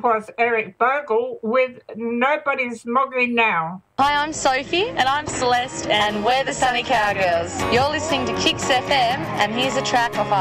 was Eric Bogle with Nobody's Mogging Now. Hi, I'm Sophie. And I'm Celeste, And we're the Sunny Cowgirls. You're listening to Kicks FM, and here's a track off